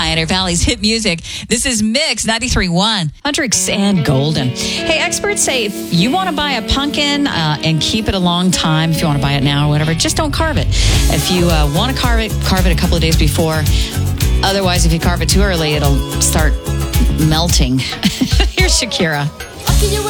Pioneer Valley's hit music. This is Mix 93.1. Hendrix and Golden. Hey, experts say if you want to buy a pumpkin and keep it a long time, if you want to buy it now or whatever, just don't carve it. If you want to carve it a couple of days before. Otherwise, if you carve it too early, it'll start melting. Here's Shakira.